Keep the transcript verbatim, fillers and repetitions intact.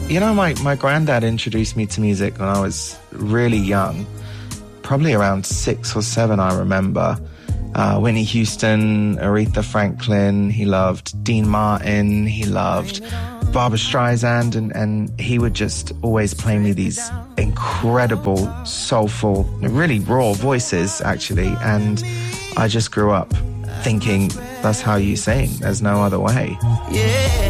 You know, my, my granddad introduced me to music when I was really young, probably around six or seven, I remember. Uh, Whitney Houston, Aretha Franklin, he loved Dean Martin, he loved Barbra Streisand, and, and he would just always play me these incredible, soulful, really raw voices, actually, and I just grew up thinking that's how you sing, there's no other way. Yeah.